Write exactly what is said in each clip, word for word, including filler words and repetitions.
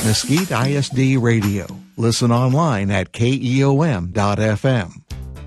Mesquite I S D Radio. Listen online at K E O M dot F M.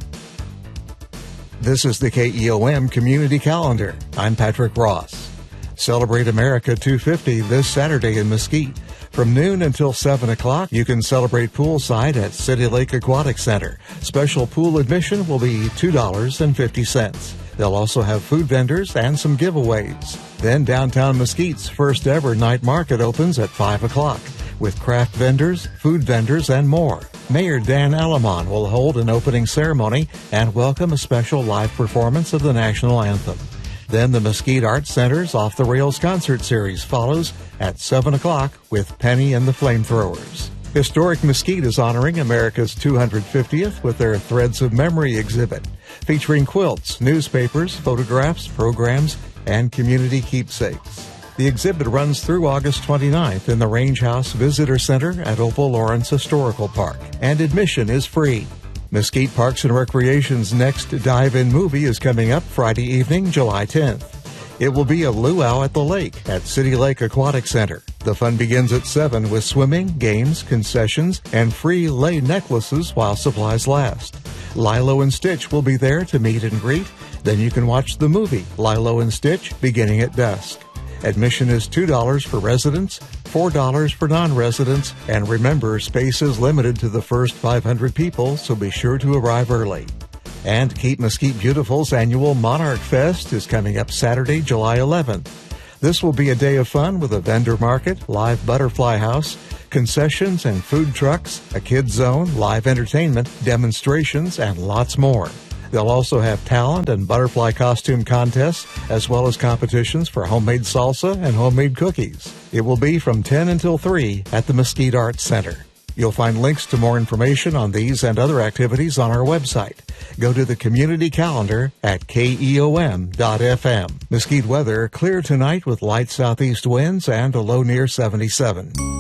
This is the K E O M Community Calendar. I'm Patrick Ross. Celebrate America two fifty this Saturday in Mesquite. From noon until seven o'clock, you can celebrate poolside at City Lake Aquatic Center. Special pool admission will be two dollars and fifty cents. They'll also have food vendors and some giveaways. Then downtown Mesquite's first ever night market opens at five o'clock with craft vendors, food vendors, and more. Mayor Dan Alamon will hold an opening ceremony and welcome a special live performance of the national anthem. Then the Mesquite Arts Center's Off the Rails concert series follows at seven o'clock with Penny and the Flamethrowers. Historic Mesquite is honoring America's two hundred fiftieth with their Threads of Memory exhibit, featuring quilts, newspapers, photographs, programs, and community keepsakes. The exhibit runs through August twenty-ninth in the Range House Visitor Center at Opal Lawrence Historical Park, and admission is free. Mesquite Parks and Recreation's next dive-in movie is coming up Friday evening, July tenth. It will be a luau at the lake at City Lake Aquatic Center. The fun begins at seven with swimming, games, concessions, and free lei necklaces while supplies last. Lilo and Stitch will be there to meet and greet. Then you can watch the movie Lilo and Stitch beginning at dusk. Admission is two dollars for residents, four dollars for non-residents, and remember, space is limited to the first five hundred people, so be sure to arrive early. And Keep Mesquite Beautiful's annual Monarch Fest is coming up Saturday, July eleventh. This will be a day of fun with a vendor market, live butterfly house, concessions and food trucks, a kids zone, live entertainment, demonstrations, and lots more. They'll also have talent and butterfly costume contests, as well as competitions for homemade salsa and homemade cookies. It will be from ten until three at the Mesquite Arts Center. You'll find links to more information on these and other activities on our website. Go to the community calendar at K E O M dot F M. Mesquite weather, clear tonight with light southeast winds and a low near seventy-seven.